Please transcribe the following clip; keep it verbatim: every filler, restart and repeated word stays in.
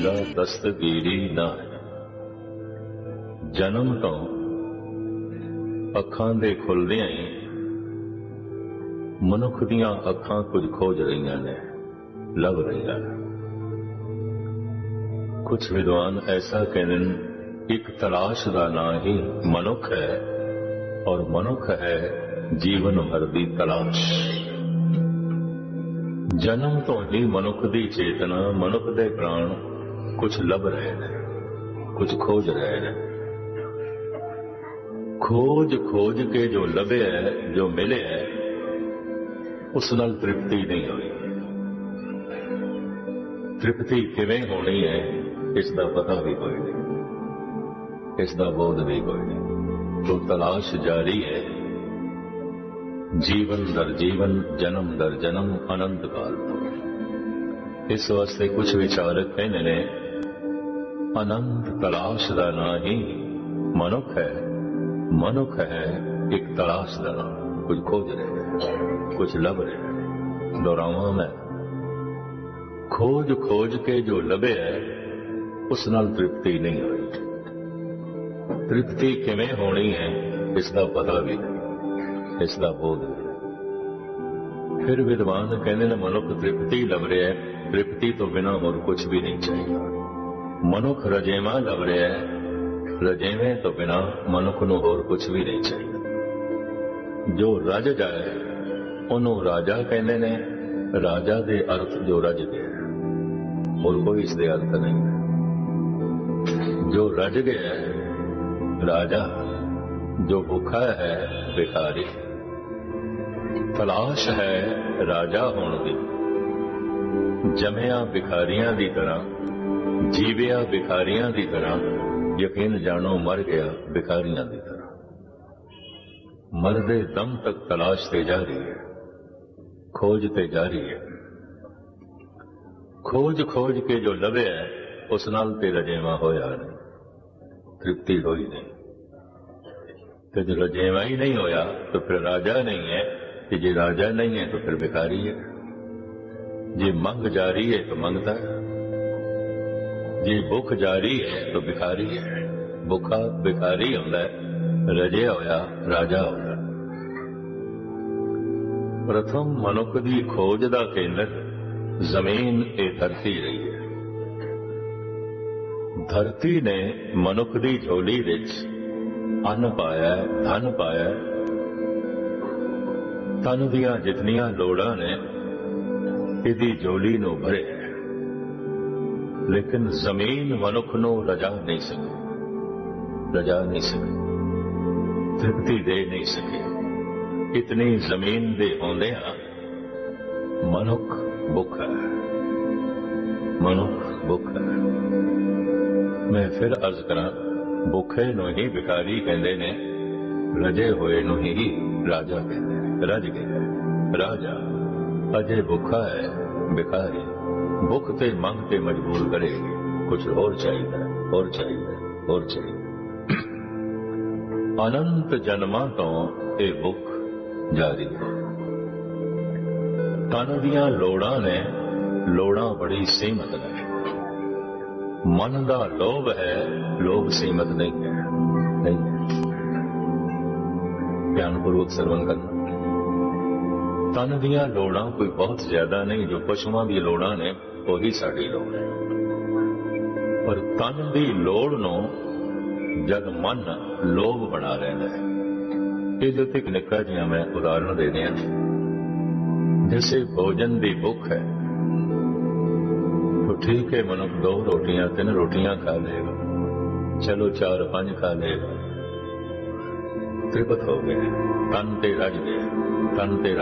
ਹੀਰਾ ਦਸਤਗੀਰੀ ਨਾ ਹੈ। ਜਨਮ ਤੋਂ ਅੱਖਾਂ ਦੇ ਖੁੱਲਦਿਆਂ ਹੀ ਮਨੁੱਖ ਦੀਆਂ ਅੱਖਾਂ ਕੁਝ ਖੋਜ ਰਹੀਆਂ ਨੇ, ਲੱਭ ਰਹੀਆਂ ਨੇ। ਕੁਝ ਵਿਦਵਾਨ ਐਸਾ ਕਹਿੰਦੇ ਨੇ, ਇੱਕ ਤਲਾਸ਼ ਦਾ ਨਾਂ ਹੀ ਮਨੁੱਖ ਹੈ, ਔਰ ਮਨੁੱਖ ਹੈ ਜੀਵਨ ਭਰ ਦੀ ਤਲਾਸ਼। ਜਨਮ ਤੋਂ ਹੀ ਮਨੁੱਖ ਦੀ ਚੇਤਨਾ, ਮਨੁੱਖ ਦੇ ਪ੍ਰਾਣ ਕੁਝ ਲੱਭ ਰਹੇ ਨੇ, ਕੁਝ ਖੋਜ ਰਹੇ ਨੇ। ਖੋਜ ਖੋਜ ਕੇ ਜੋ ਲੱਭਿਆ, ਜੋ ਮਿਲਿਆ, ਉਸ ਨਾਲ ਤ੍ਰਿਪਤੀ ਨਹੀਂ ਹੋਈ। ਤ੍ਰਿਪਤੀ ਕਿਵੇਂ ਹੋਣੀ ਹੈ, ਇਸ ਦਾ ਪਤਾ ਵੀ ਕੋਈ ਨਹੀਂ, ਇਸ ਦਾ ਬੋਧ ਵੀ ਕੋਈ ਨਹੀਂ। तो तलाश जारी है, जीवन दर जीवन, जन्म दर जन्म, अनंत काल तो। इस वास्ते कुछ विचारक कहने ने, अनंत तलाश का ना ही मनुख है, मनुख है एक तलाश का नाम। कुछ खोज रहे हैं, कुछ लब रहे हैं। दोहरावा मैं, खोज खोज के जो लभे है, उस नाल तृप्ति नहीं हुई। तृप्ति किवें होनी है, इसका पता भी नहीं, इसका बोध भी नहीं। फिर विद्वान कहते हैं, मनुख तृप्ति लभ रहा है, तृप्ति तो बिना और कुछ भी नहीं चाहिए। मनुख रजेवा लभ रहा है, रजेवे तो बिना मनुख नूं होर कुछ भी नहीं चाहिए। जो रज जाए उन्होंने राजा कहते ने। राजा दे अर्थ जो रज गया, और कोई इसके अर्थ नहीं। जो रज गया राजा, जो भूखा है भिखारी। तलाश है राजा होने की, जमिया भिखारियां की तरह, जीविया भिखारियां की तरह। यकीन जानो मर गया भिखारियां की तरह। मरदे दम तक तलाश ते जारी है, खोज ते जारी है। खोज खोज के जो लभे है, उस नाल ते रजेवा होया नहीं, तृप्ति होई नहीं। तो जो रजेवा ही नहीं होया तो फिर राजा नहीं है, कि जे राजा नहीं है तो फिर भिखारी है। जे मंग जारी है तो मंगता है, जे भुख जारी है तो भिखारी है। भुखा भिखारी होता है, रजे होया राजा होता। प्रथम मनुख की खोज का केंद्र जमीन ए धरती रही है। धरती ने मनुख की झोली विच अन्न पाया, धन पाया। तन दियां जितनियां लोड़ां ने इहदी झोली नूं भरे, लेकिन जमीन मनुख नूं रजा नहीं सकी, रजा नहीं सकी, तृप्ति दे नहीं सकी। इतनी जमीन दे होंदियां मनुख भुखा है, मनुख भुखा है। मैं फिर अर्ज करा, भुखे नूं ही भिखारी कहंदे ने, रजे होए नूं ही राजा कहंदे ने। रज गया राजा, अजे भुखा है भिखारी। भुख ते मंग ते मजबूर करेगी, कुछ और चाहिए, और चाहिए, और चाहिए। अनंत जन्मां तो ये भुख जारी है। तन दियां लोड़ां ने, लोड़ां बड़ी सीमित ने। मन का लोभ है, लोभ सीमित नहीं है, नहीं है। ध्यानपूर्वक श्रवण करना। तन दियां लोड़ां कोई बहुत ज्यादा नहीं, जो पशुओं की लोड़ां ने वही साड़ी लोड़ है। पर तन की लोड़ नूं जद मन लोभ बना रहा है। ये एक निक्का जिहा मैं उदाहरण दे दिया। जैसे भोजन की भुख है, तो ठीक है मनुख दो रोटियां तीन रोटियां खा लेगा, चलो चार पांच खा लेगा, तृप्त हो गए, तन ते रज गए, तन ते